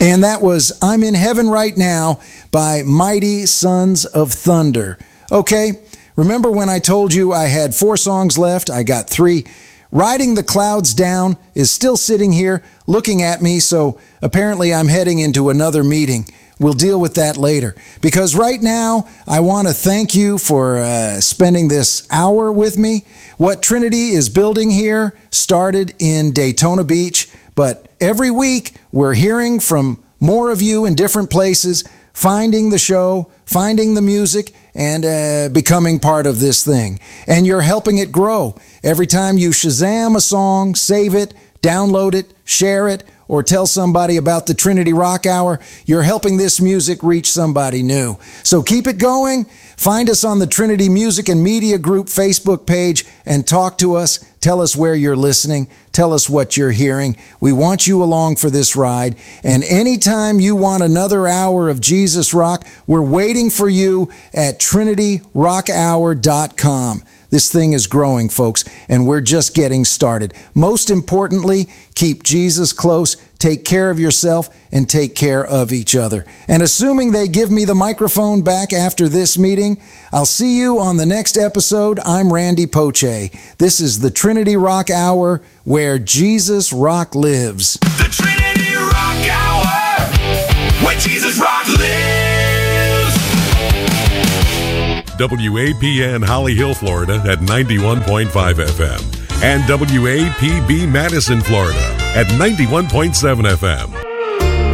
And that was I'm in Heaven Right Now by Mighty Sons of Thunder. Okay, remember when I told you I had 4 songs left? I got 3. Riding the Clouds Down is still sitting here looking at me, so apparently I'm heading into another meeting. We'll deal with that later. Because right now, I want to thank you for spending this hour with me. What Trinity is building here started in Daytona Beach, but every week we're hearing from more of you in different places, finding the show, finding the music, and becoming part of this thing. And you're helping it grow. Every time you Shazam a song, save it, download it, share it, or tell somebody about the Trinity Rock Hour, you're helping this music reach somebody new. So keep it going. Find us on the Trinity Music and Media Group Facebook page and talk to us. Tell us where you're listening. Tell us what you're hearing. We want you along for this ride. And anytime you want another hour of Jesus Rock, we're waiting for you at TrinityRockHour.com. This thing is growing, folks, and we're just getting started. Most importantly, keep Jesus close, take care of yourself, and take care of each other. And assuming they give me the microphone back after this meeting, I'll see you on the next episode. I'm Randy Poche. This is the Trinity Rock Hour, where Jesus Rock lives. The Trinity Rock Hour, where Jesus Rock lives. WAPN Holly Hill, Florida at 91.5 FM and WAPB Madison, Florida at 91.7 FM.